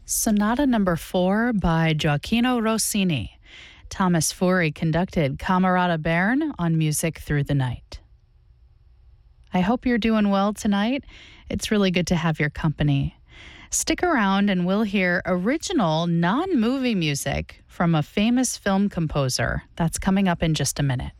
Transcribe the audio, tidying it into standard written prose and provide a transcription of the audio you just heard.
Sonata Number 4 by Gioacchino Rossini. Thomas Fury conducted Camerata Bern on Music Through the Night. I hope you're doing well tonight. It's really good to have your company. Stick around and we'll hear original non-movie music from a famous film composer. That's coming up in just a minute.